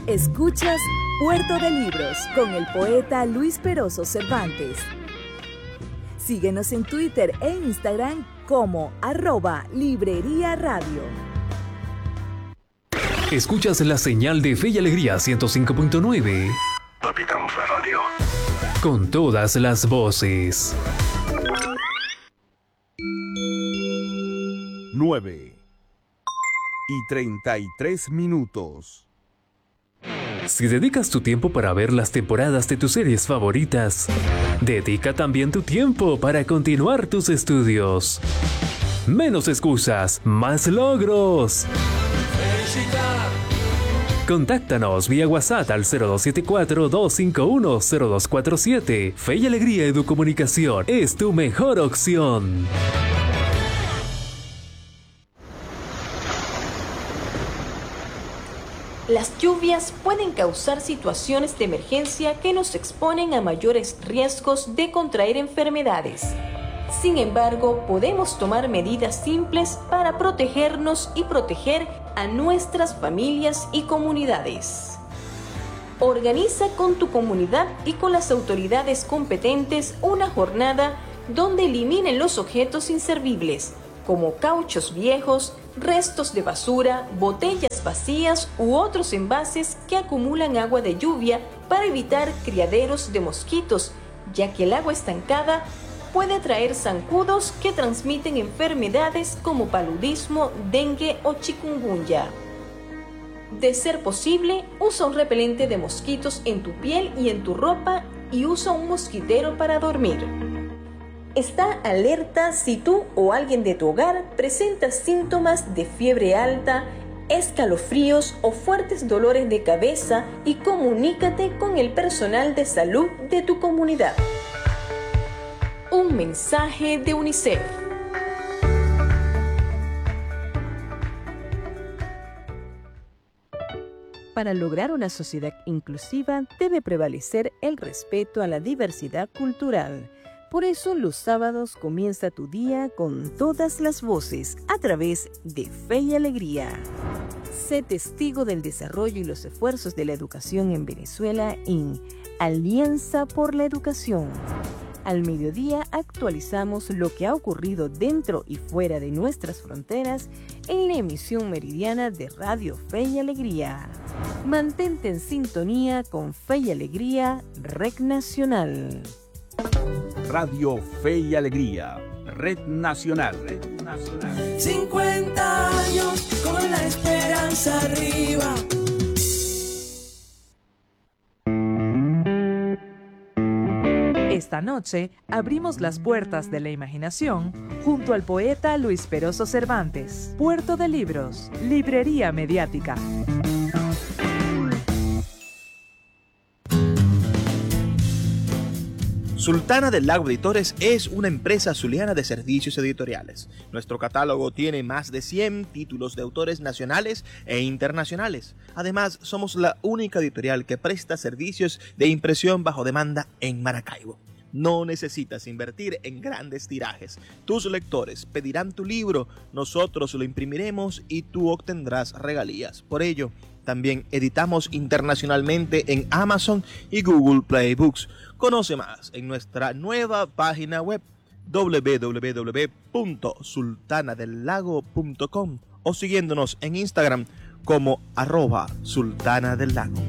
Escuchas Puerto de Libros con el poeta Luis Peroso Cervantes. Síguenos en Twitter e Instagram como @Librería Radio. Escuchas la señal de Fe y Alegría 105.9. Capitán Radio. Con todas las voces. 9:33. Si dedicas tu tiempo para ver las temporadas de tus series favoritas, dedica también tu tiempo para continuar tus estudios. Menos excusas, más logros. Contáctanos vía WhatsApp al 0274-251-0247. Fe y Alegría Educomunicación es tu mejor opción. Las lluvias pueden causar situaciones de emergencia que nos exponen a mayores riesgos de contraer enfermedades. Sin embargo, podemos tomar medidas simples para protegernos y proteger a nuestras familias y comunidades. Organiza con tu comunidad y con las autoridades competentes una jornada donde eliminen los objetos inservibles, como cauchos viejos, restos de basura, botellas vacías u otros envases que acumulan agua de lluvia para evitar criaderos de mosquitos, ya que el agua estancada puede traer zancudos que transmiten enfermedades como paludismo, dengue o chikungunya. De ser posible, usa un repelente de mosquitos en tu piel y en tu ropa y usa un mosquitero para dormir. Está alerta si tú o alguien de tu hogar presenta síntomas de fiebre alta, escalofríos o fuertes dolores de cabeza y comunícate con el personal de salud de tu comunidad. Un mensaje de UNICEF. Para lograr una sociedad inclusiva debe prevalecer el respeto a la diversidad cultural. Por eso los sábados comienza tu día con todas las voces a través de Fe y Alegría. Sé testigo del desarrollo y los esfuerzos de la educación en Venezuela en Alianza por la Educación. Al mediodía actualizamos lo que ha ocurrido dentro y fuera de nuestras fronteras en la emisión meridiana de Radio Fe y Alegría. Mantente en sintonía con Fe y Alegría, Red Nacional. Radio Fe y Alegría, Red Nacional. 50 años con la esperanza arriba. Esta noche abrimos las puertas de la imaginación junto al poeta Luis Peroso Cervantes. Puerto de Libros, Librería Mediática. Sultana del Lago Editores es una empresa zuliana de servicios editoriales. Nuestro catálogo tiene más de 100 títulos de autores nacionales e internacionales. Además, somos la única editorial que presta servicios de impresión bajo demanda en Maracaibo. No necesitas invertir en grandes tirajes. Tus lectores pedirán tu libro, nosotros lo imprimiremos y tú obtendrás regalías. Por ello, también editamos internacionalmente en Amazon y Google Play Books. Conoce más en nuestra nueva página web www.sultanadelago.com o siguiéndonos en Instagram como @sultanadelago.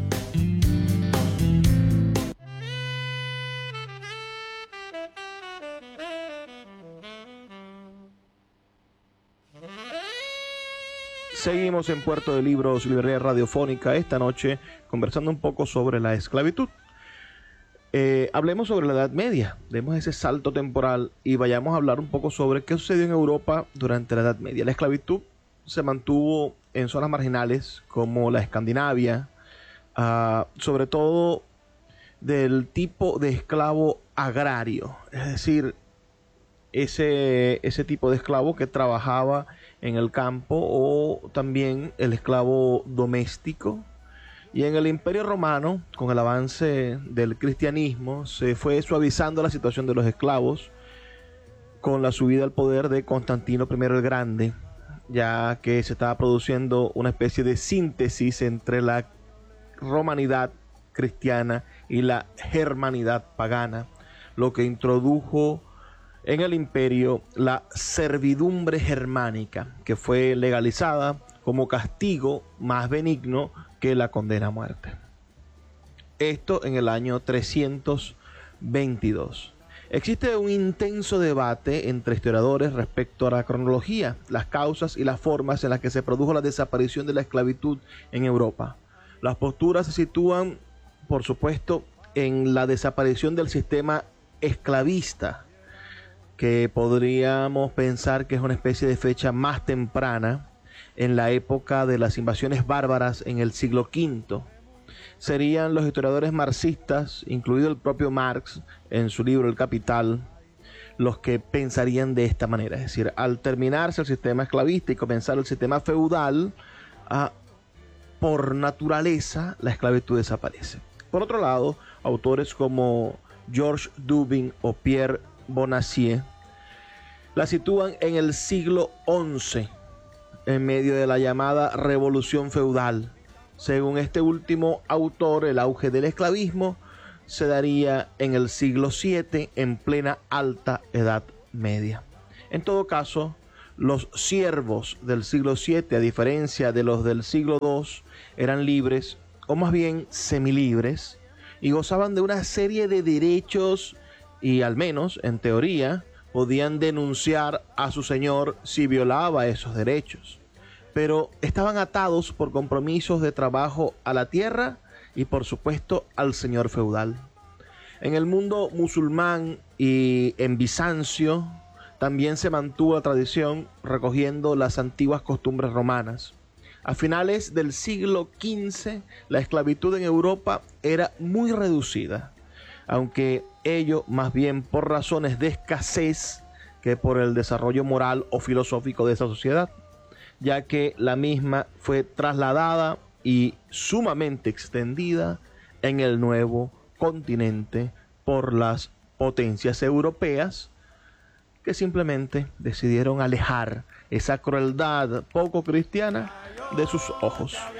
Seguimos en Puerto de Libros, Librería Radiofónica, esta noche conversando un poco sobre la esclavitud. Hablemos sobre la Edad Media, demos ese salto temporal y vayamos a hablar un poco sobre qué sucedió en Europa durante la Edad Media. La esclavitud se mantuvo en zonas marginales como la Escandinavia, sobre todo del tipo de esclavo agrario, es decir, ese tipo de esclavo que trabajaba en el campo, o también el esclavo doméstico. Y en el Imperio Romano, con el avance del cristianismo, se fue suavizando la situación de los esclavos con la subida al poder de Constantino I el Grande, ya que se estaba produciendo una especie de síntesis entre la romanidad cristiana y la germanidad pagana, lo que introdujo en el imperio la servidumbre germánica, que fue legalizada como castigo más benigno que la condena a muerte. Esto en el año 322. Existe un intenso debate entre historiadores respecto a la cronología, las causas y las formas en las que se produjo la desaparición de la esclavitud en Europa. Las posturas se sitúan, por supuesto, en la desaparición del sistema esclavista, que podríamos pensar que es una especie de fecha más temprana, en la época de las invasiones bárbaras en el siglo V. Serían los historiadores marxistas, incluido el propio Marx en su libro El Capital, los que pensarían de esta manera. Es decir, al terminarse el sistema esclavista y comenzar el sistema feudal, por naturaleza la esclavitud desaparece. Por otro lado, autores como Georges Dubin o Pierre Bonacieux la sitúan en el siglo XI, en medio de la llamada Revolución Feudal. Según este último autor, el auge del esclavismo se daría en el siglo VII, en plena Alta Edad Media. En todo caso, los siervos del siglo VII, a diferencia de los del siglo II, eran libres, o más bien semilibres, y gozaban de una serie de derechos y, al menos en teoría, podían denunciar a su señor si violaba esos derechos. Pero estaban atados por compromisos de trabajo a la tierra y, por supuesto, al señor feudal. En el mundo musulmán y en Bizancio también se mantuvo la tradición, recogiendo las antiguas costumbres romanas. A finales del siglo XV, la esclavitud en Europa era muy reducida, aunque ello más bien por razones de escasez que por el desarrollo moral o filosófico de esa sociedad, ya que la misma fue trasladada y sumamente extendida en el nuevo continente por las potencias europeas, que simplemente decidieron alejar esa crueldad poco cristiana de sus ojos.